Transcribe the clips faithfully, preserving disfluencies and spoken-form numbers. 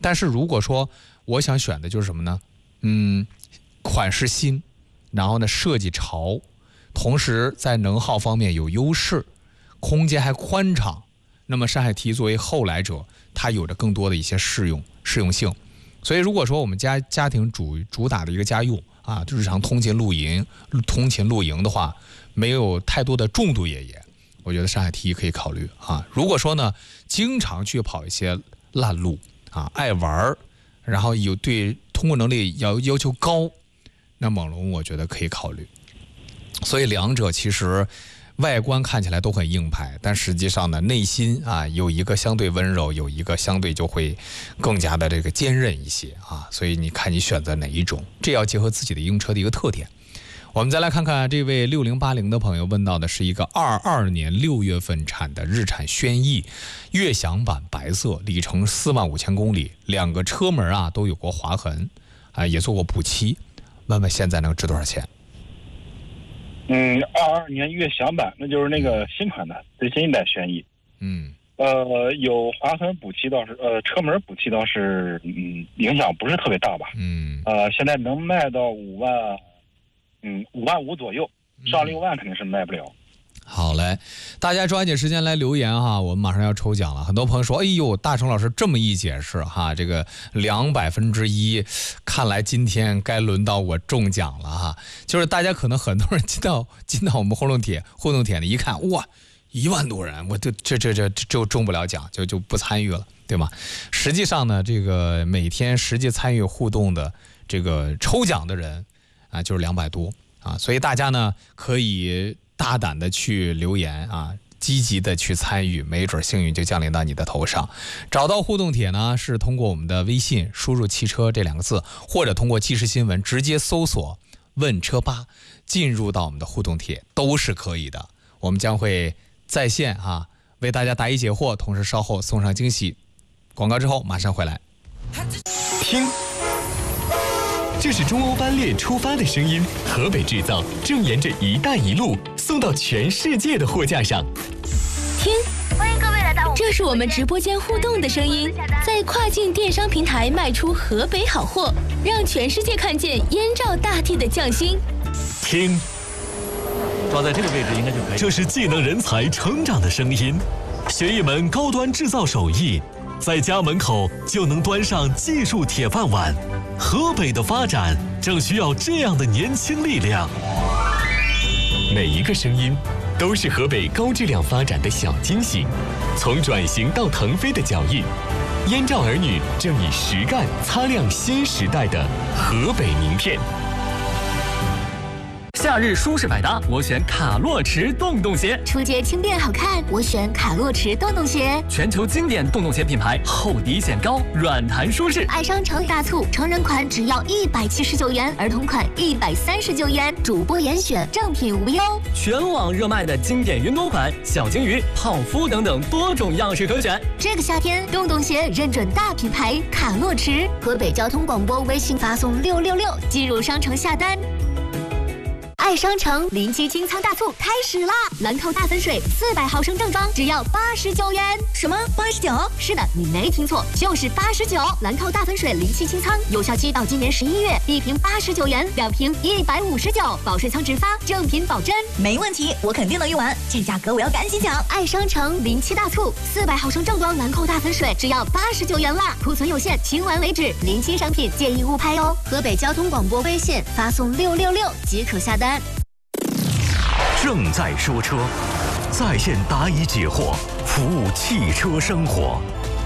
但是如果说我想选的就是什么呢？嗯，款式新，然后呢设计潮，同时在能耗方面有优势，空间还宽敞，那么山海 T 作为后来者，它有着更多的一些适用适用性。所以如果说我们家家庭主主打的一个家用啊，日常通勤露营、通勤露营的话，没有太多的重度越野，我觉得山海 T 可以考虑啊。如果说呢，经常去跑一些烂路啊，爱玩，然后有对通过能力要要求高，那猛龙我觉得可以考虑。所以两者其实外观看起来都很硬派，但实际上呢，内心啊有一个相对温柔，有一个相对就会更加的这个坚韧一些啊。所以你看你选择哪一种，这要结合自己的用车的一个特点。我们再来看看这位六零八零的朋友问到的是一个二二年六月份产的日产轩逸悦享版白色，里程四万五千公里，两个车门啊都有过划痕啊，也做过补漆，问问现在能值多少钱？ 嗯，二二年悦享版，那就是那个新款的最新一代轩逸。 嗯， 呃，有划痕补漆倒是，呃，车门补漆倒是，嗯，影响不是特别大吧？ 嗯， 呃，现在能卖到五万。嗯，五万五左右，上六万肯定是卖不了。 好嘞，大家抓紧时间来留言哈，我们马上要抽奖了。很多朋友说，哎呦，大成老师这么一解释哈，这个两百分之一，看来今天该轮到我中奖了哈。就是大家可能很多人进到进到我们互动帖互动帖呢，一看哇，一万多人，我这这这这就中不了奖，就就不参与了，对吗？实际上呢，这个每天实际参与互动的这个抽奖的人啊，就是两百多啊，所以大家呢可以大胆的去留言啊，积极的去参与，没准幸运就降临到你的头上。找到互动帖呢，是通过我们的微信输入汽车这两个字，或者通过即时新闻直接搜索问车吧，进入到我们的互动帖都是可以的。我们将会在线啊为大家答疑解惑，同时稍后送上惊喜。广告之后马上回来。 听，这是中欧班列出发的声音，河北制造正沿着“一带一路”送到全世界的货架上。 听，欢迎各位来到，这是我们直播间互动的声音，在跨境电商平台卖出河北好货，让全世界看见燕赵大地的匠心。 听， 抓在这个位置应该就可以。 这是技能人才成长的声音，学一门高端制造手艺，在家门口就能端上技术铁饭碗。河北的发展正需要这样的年轻力量。每一个声音都是河北高质量发展的小惊喜，从转型到腾飞的脚印，燕赵儿女正以实干擦亮新时代的河北名片。 夏日舒适百搭，我选卡洛驰洞洞鞋； 出街轻便好看，我选卡洛驰洞洞鞋。 全球经典洞洞鞋品牌，厚底显高，软弹舒适。 爱商城大促，成人款只要一百七十九元，儿童款一百三十九元，主播严选，正品无忧。 全网热卖的经典云朵款、小金鱼、泡芙等等多种样式可选。 这个夏天，洞洞鞋认准大品牌卡洛驰。河北交通广播微信发送六六六，进入商城下单。爱商城临期清仓大促开始啦！兰蔻大粉水四百毫升正装只要八十九元。什么八十九？是的，你没听错，就是八十九。兰蔻大粉水临期清仓，有效期到今年十一月，一瓶八十九元，两瓶一百五十九，保税仓直发，正品保真。 没问题，我肯定能用完，这价格我要赶紧抢！ 爱商城临期大促，四百毫升正装兰蔻大粉水只要八十九元啦，库存有限，清完为止。临期商品建议误拍哦。河北交通广播微信发送六六六即可下单。 正在说车，在线答疑解惑，服务汽车生活。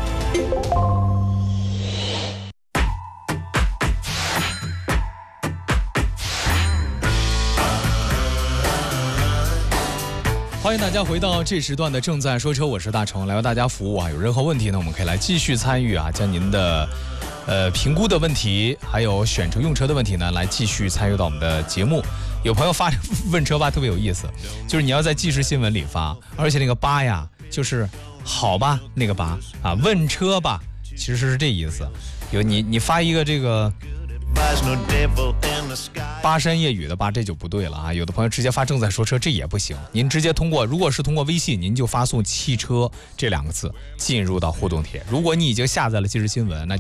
欢迎大家回到这时段的正在说车，我是大成，来为大家服务啊。有任何问题呢，我们可以来继续参与啊，将您的呃评估的问题，还有选车用车的问题呢，来继续参与到我们的节目。有朋友发问车吧特别有意思，就是你要在即时新闻里发，而且那个吧呀，就是好吧那个吧啊，问车吧，其实是这意思。有你你发一个这个巴山夜雨的吧，这就不对了啊。有的朋友直接发正在说车，这也不行。您直接通过，如果是通过微信，您就发送汽车这两个字进入到互动帖。如果你已经下载了即时新闻，那